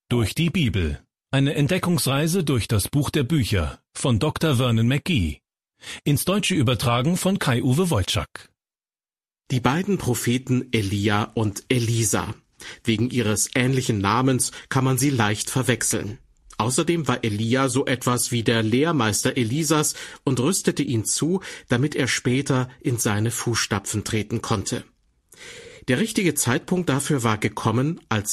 Durch die Bibel. Eine Entdeckungsreise durch das Buch der Bücher von Dr. Vernon McGee. Ins Deutsche übertragen von Kai-Uwe Wolczak. Die beiden Propheten Elia und Elisa. Wegen ihres ähnlichen Namens kann man sie leicht verwechseln. Außerdem war Elia so etwas wie der Lehrmeister Elisas und rüstete ihn zu, damit er später in seine Fußstapfen treten konnte. Der richtige Zeitpunkt dafür war gekommen, als